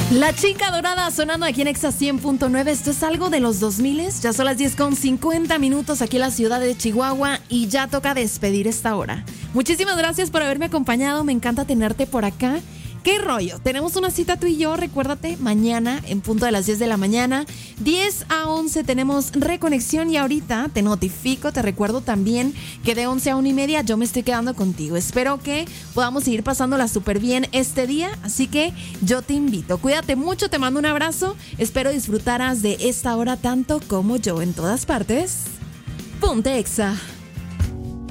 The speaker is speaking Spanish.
La Chica Dorada sonando aquí en Exa 100.9. Esto es algo de los 2000. Ya son las 10:50 aquí en la ciudad de Chihuahua y ya toca despedir esta hora. Muchísimas gracias por haberme acompañado. Me encanta tenerte por acá. ¿Qué rollo? Tenemos una cita tú y yo, recuérdate, mañana en punto de las 10 de la mañana. 10 a 11 tenemos reconexión y ahorita te notifico, te recuerdo también que de 11 a 1:30 yo me estoy quedando contigo. Espero que podamos seguir pasándola súper bien este día, así que yo te invito. Cuídate mucho, te mando un abrazo. Espero disfrutaras de esta hora tanto como yo en todas partes. Ponte Exa.